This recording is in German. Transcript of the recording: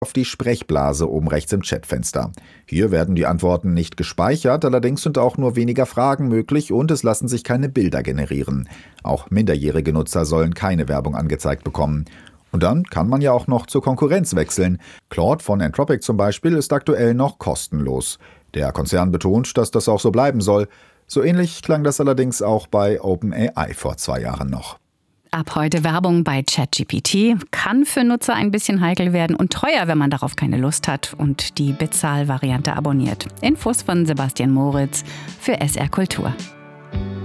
auf die Sprechblase oben rechts im Chatfenster. Hier werden die Antworten nicht gespeichert, allerdings sind auch nur weniger Fragen möglich und es lassen sich keine Bilder generieren. Auch minderjährige Nutzer sollen keine Werbung angezeigt bekommen. Und dann kann man ja auch noch zur Konkurrenz wechseln. Claude von Anthropic zum Beispiel ist aktuell noch kostenlos. Der Konzern betont, dass das auch so bleiben soll. So ähnlich klang das allerdings auch bei OpenAI vor 2 Jahren noch. Ab heute Werbung bei ChatGPT kann für Nutzer ein bisschen heikel werden und teuer, wenn man darauf keine Lust hat und die Bezahlvariante abonniert. Infos von Sebastian Moritz für SR Kultur.